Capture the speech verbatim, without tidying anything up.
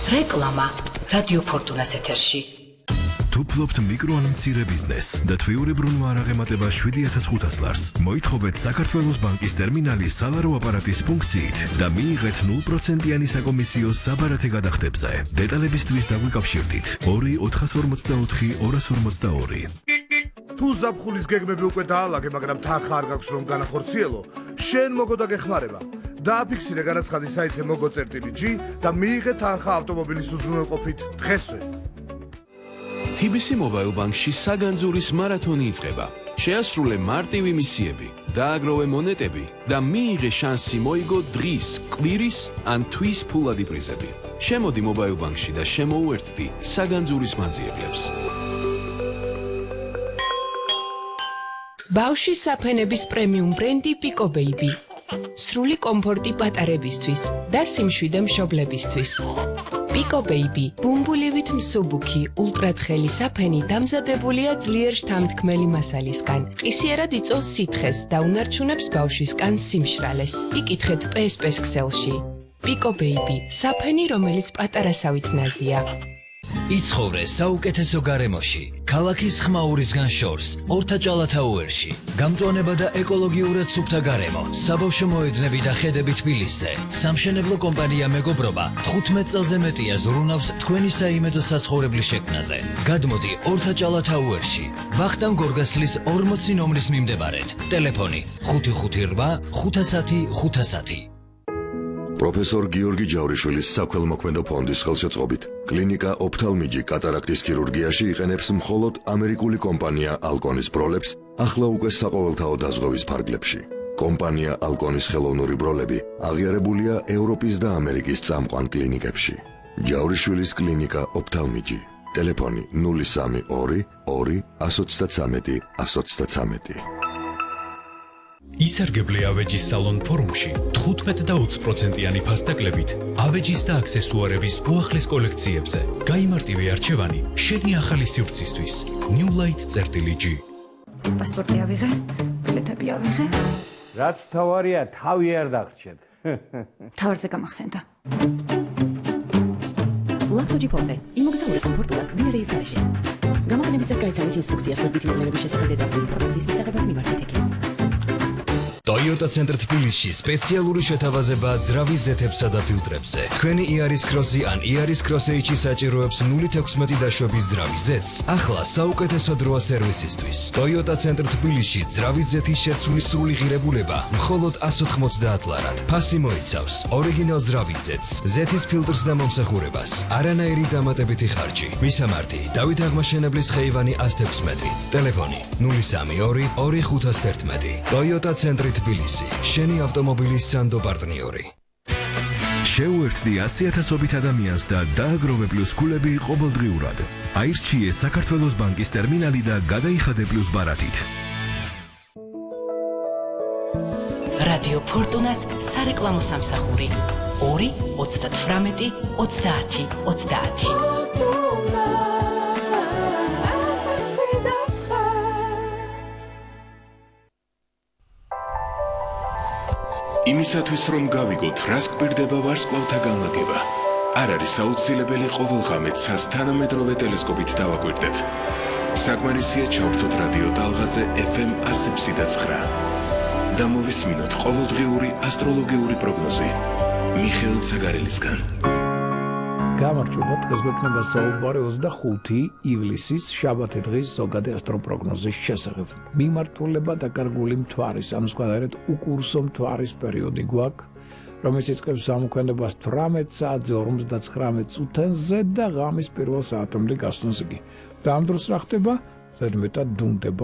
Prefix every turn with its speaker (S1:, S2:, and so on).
S1: რეკლამა რადიო ფორტუნას ეთერში.
S2: თუ ფლობთ მიკრო ან მცირე ბიზნესს და თვიურებრუნვა არ აღემატება შვიდი ათას ხუთას ლარს, მოითხოვეთ საქართველოს ბანკის ტერმინალის სალარო აპარატის ფუნქციით და მიიღეთ ნულ პროცენტიანი საკომისიო საბარათე გადახდებზე. დეტალებისთვის დაგვიკავშირდით ორი ოთხას ორმოცდაოთხი ორას ორმოცდაორი.
S3: თუ ზაფხულის გეგმები უკვე დაალაგე, მაგრამ თანხა არ გაქვს რომ განახორციელო, შენ მოგო დაგეხმარება. დააფიქსირე განაცხადი საიტზე moggo.g და მიიღე თანხა ავტომობილის უზრუნველყოფით დღესვე.
S4: თი ბი სი Mobile Bank-ში საგანძურის მარათონი იწყება. შეასრულე მარტივი მისიები, დააგროვე მონეტები და მიიღე შანსი მოიგო დღის, კვირის ან თვის ფულადი პრიზები. შემოდი Mobile Bank-ში და შემოუერთდი საგანძურის მანძიებლებს.
S5: ბავშვის საფენების პრემიუმ ბრენდი Pico Baby. სრული კომფორტი პატარებისთვის და სიმშვიდე მშობლებისთვის. Pico Baby, ბუმბულივით მსუბუქი, ულტრათხელი საფენი დამზადებულია ძლიერ შთამთქმელი მასალისგან. ყისიერად იწვევს სითხეს და უნარჩუნებს ბავშვის კანს სიმშრალეს. იკითხეთ პე ეს პე-ს ქსელში. Pico Baby, საფენი, რომელიც პატარასავით ნაზია.
S6: იცხოვრე საუკეთესო გარემოში, ქალაქის ხმაურისგან შორს, ორთაჭალათაუერში. გამწვანება და ეკოლოგიურად სუფთა გარემო, საბავშვო მოედნები და ხედები თბილისზე. სამშენებლო კომპანია მეგობრობა თხუთმეტ წელზე მეტია ზრუნავს თქვენი საიმედო საცხოვრებლის შექმნაზე. გადმოდი ორთაჭალათაუერში, ვახტანგ გორგასლის ორმოცი ნომრის მიმდებარედ. ტელეფონი ხუთი ხუთი რვა ხუთასათი ხუთასათი.
S7: პროფესორ გიორგი ჯავრიშვილის საქველმოქმედო ფონდის ხელშეწყობით კლინიკა ოფთალმიჯი კატარაქტის ქირურგიაში იყენებს მხოლოდ ამერიკული კომპანია ალკონის ბროლებს ახლა უკვე საყოველთაო დაზღვევის ფარგლებში. კომპანია ალკონის ხელოვნური ბროლები აღიარებულია ევროპის და ამერიკის წამყვან კლინიკებში. ჯავრიშვილის კლინიკა ოფთალმიჯი. ტელეფონი ნული სამი ორი ორი ასი ოცდათვრამეტი ასი ოცდათვრამეტი.
S8: ისარგებლე ავეჯის სალონ ფორუმში თხუთმეტ და ოცი პროცენტიანი ფასდაკლებით ავეჯის და აქსესუარების უახლეს კოლექციებზე. გაიმარტივე არჩევანი შენი ახალი სივრცისთვის. New Light.G.
S9: პასპორტი ავიღე, ბილეთები ავიღე.
S10: რაც თავარია, თავი არ დაგრჩეთ.
S9: თავარზე გამახსენდა.
S11: ლაფტოჯი ფონდე, იმოგზაურე კომფორტულად ვიარეის გარეშე. გამოგონებისას გაიცანით ინსტრუქციას მოდით მოვლენების შესახებ დეტალური ინფორმაციის მისაღებად მიმართეთ ექეს.
S6: Toyota Center თბილისში სპეციალური შეთავაზება ძრავის ზეთებსა და ფილტრებზე. თქვენი იარის კროსი ან იარის კროსეიჩი საჭიროებს ნული თექვსმეტი დაშვების ძრავის ზეთს. ახლა საუკეთესო დროა სერვისისთვის. Toyota Center თბილისში ძრავის ზეთის შეცვლის სრული ღირებულება მხოლოდ ასი ოთხმოცდაათ ლარად. ფასი მოიცავს ორიგინალ ძრავის ზეთს, ზეთის ფილტრს და მომსახურებას. არანაირი დამატებითი ხარჯი. მისამართი: დავით აღმაშენებლის ხეივანი ასი თექვსმეტი. ტელეფონი ნული სამი ორი ორი ხუთას ერთმეტი. Toyota Center თბილისი, შენი ავტომობილის სანდო პარტნიორი.
S2: შეუერთდი ასი ათასობით ადამიანს და დააგროვე პლუს ქულები ყოველდღიურად. აირჩიე საქართველოს ბანკის ტერმინალი და გადაიხადე პლუს ბარათით.
S1: რადიო ფორტუნას სარეკლამო სამსახური ორი ოცდათვრამეტი ოცდაათი ოცდაათი.
S4: იმისათვის რომ გავიგოთ რას გვირდება ვარსკვლავთა განლაგება, არ არის აუცილებელი ყოველ ღამე ცას თანამედროვე ტელესკოპით დავაკვირდეთ. საკმარისია ჩავრთოთ რადიო ტალღაზე ეფ ემ ასი επτი და ცხრა და მოვისმინოთ ყოველდღიური ასტროლოგიური პროგნოზი მიხეილ ცაგარელისგან.
S10: გამარჯობა, დღეს გვექნება საუბარი ოცდახუთი ივლისის შაბათი დღის ზოგადი ასტროპროგნოზის შესახებ. მიმართულება დაკარგული მთვარის, ანუ სხვადასხვა უკურსო მთვარის პერიოდი გვაქვს, რომელიც იწყებს ზემოქმედებას თვრამეტ საათზე ორმოცდათხრამეტ წუთენზე და ღამის პირველ საათამდე გასვენს იგი. და ამ დროს რა ხდება? ზედმეტად დუმდება